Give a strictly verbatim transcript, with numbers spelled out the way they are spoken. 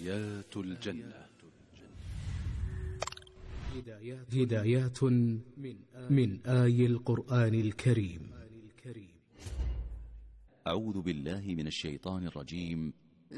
بدايات الجنة. هدايات من آي القرآن الكريم. أعوذ بالله من الشيطان الرجيم.